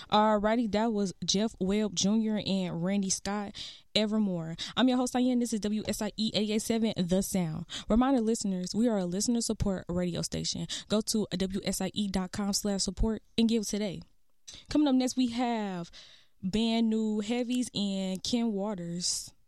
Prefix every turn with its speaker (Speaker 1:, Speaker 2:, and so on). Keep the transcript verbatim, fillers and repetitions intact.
Speaker 1: Alrighty, that was Jeff Webb Junior and Randy Scott, Evermore. I'm your host, Diane. This is W S I E eight eighty-seven, The Sound. Reminder listeners, we are a listener support radio station. Go to W S I E dot com slash support and give today. Coming up next, we have band new Heavies and Ken Waters.